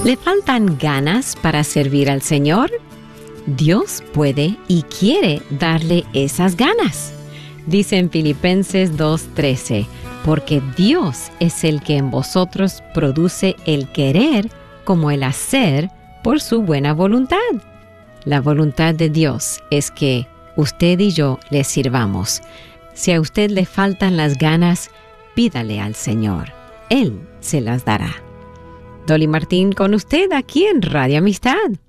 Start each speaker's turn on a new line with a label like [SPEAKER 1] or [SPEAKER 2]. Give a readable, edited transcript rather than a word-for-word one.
[SPEAKER 1] ¿Le faltan ganas para servir al Señor? Dios puede y quiere darle esas ganas. Dice en Filipenses 2:13, porque Dios es el que en vosotros produce el querer como el hacer por su buena voluntad. La voluntad de Dios es que usted y yo le sirvamos. Si a usted le faltan las ganas, pídale al Señor. Él se las dará. Dolly Martín con usted aquí en Radio Amistad.